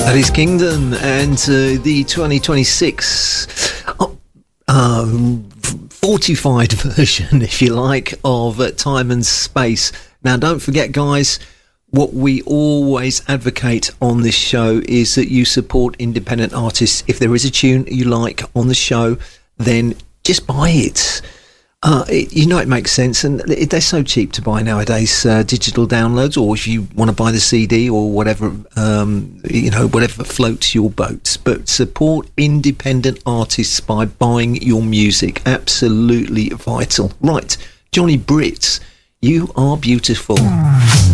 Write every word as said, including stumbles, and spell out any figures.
That is Kingdom and uh, the twenty twenty-six uh, um, fortified version, if you like, of uh, Time and Space. Now, don't forget, guys, what we always advocate on this show is that you support independent artists. If there is a tune you like on the show, then just buy it. Uh, it, you know, it makes sense, and it, they're so cheap to buy nowadays, uh, digital downloads, or if you want to buy the C D or whatever, um, you know, whatever floats your boat. But support independent artists by buying your music. Absolutely vital. Right, Johnny Britt, You Are Beautiful.